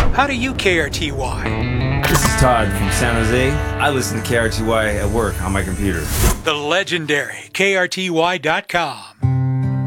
How do you KRTY? This is Todd from San Jose. I listen to KRTY at work on my computer. The legendary KRTY.com.